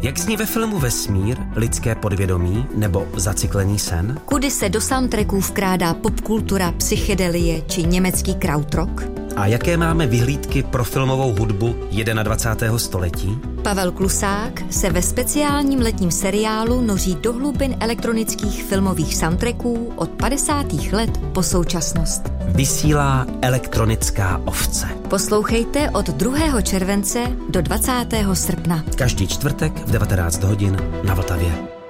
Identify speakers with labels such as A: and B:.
A: Jak zní ve filmu Vesmír, lidské podvědomí nebo Zacyklený sen?
B: Kudy se do soundtracků vkrádá popkultura, psychedelie či německý krautrock?
A: A jaké máme vyhlídky pro filmovou hudbu 21. století?
B: Pavel Klusák se ve speciálním letním seriálu noří do hlubin elektronických filmových soundtracků od 50. let po současnost.
A: Vysílá Elektronická ovce.
B: Poslouchejte od 2. července do 20. srpna.
A: Každý čtvrtek v 19 hodin na Vltavě.